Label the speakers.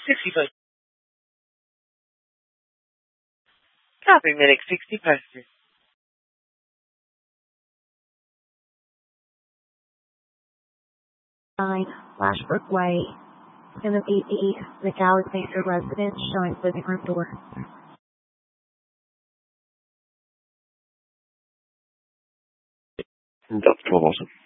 Speaker 1: 65. Copy, medic 60 passes.
Speaker 2: Lashbrook Way, Unit 88, the Galaxy residence showing living room door.
Speaker 3: Delta 12 also.